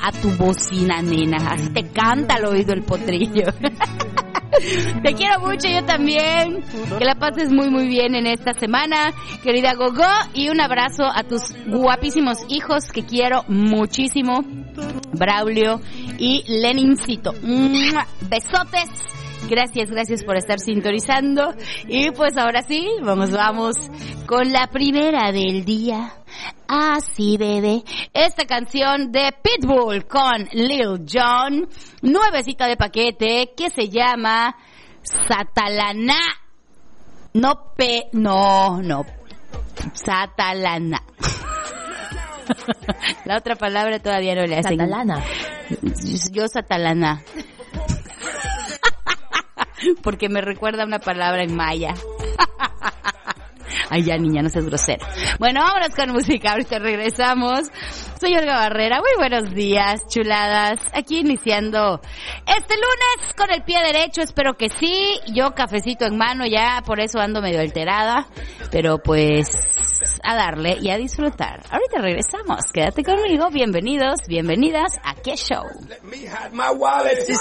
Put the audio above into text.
a tu bocina, nena. Así te canta al oído el potrillo. Te quiero mucho, yo también. Que la pases muy muy bien en esta semana, querida Gogo, y un abrazo a tus guapísimos hijos que quiero muchísimo, Braulio y Lenincito. Besotes. Gracias por estar sintonizando. Y pues ahora sí, vamos con la primera del día. Así, bebé. Esta canción de Pitbull con Lil Jon, nuevecita de paquete, que se llama Satalana. No. Satalana. La otra palabra todavía no le hacen. Satalana. Yo Satalana. Porque me recuerda una palabra en maya. Ay, ya, niña, no seas grosera. Bueno, vámonos con música, ahorita regresamos. Soy Olga Barrera, muy buenos días, chuladas. Aquí iniciando este lunes con el pie derecho, espero que sí. Yo cafecito en mano ya, por eso ando medio alterada. Pero pues, a darle y a disfrutar. Ahorita regresamos, quédate conmigo, bienvenidos, bienvenidas a Qué Show. Let me hide my wallet. This